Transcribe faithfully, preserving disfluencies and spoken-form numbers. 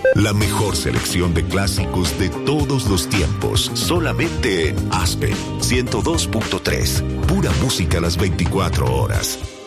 La mejor selección de clásicos de todos los tiempos. Solamente Aspen ciento dos punto tres. Pura música las veinticuatro horas.